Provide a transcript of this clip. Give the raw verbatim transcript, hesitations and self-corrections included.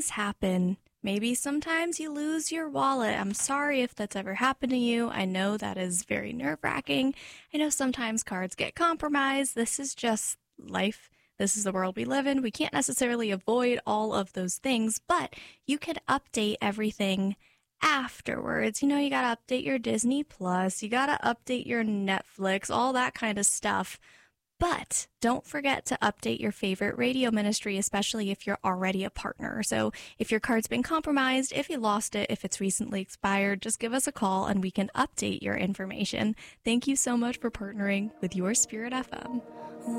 things happen. Maybe sometimes you lose your wallet. I'm sorry if that's ever happened to you. I know that is very nerve-wracking. I know sometimes cards get compromised. This is just life. This is the world we live in. We can't necessarily avoid all of those things, but you can update everything afterwards. You know, you got to update your Disney Plus. You got to update your Netflix, all that kind of stuff. But don't forget to update your favorite radio ministry, especially if you're already a partner. So if your card's been compromised, if you lost it, if it's recently expired, just give us a call and we can update your information. Thank you so much for partnering with Your Spirit F M.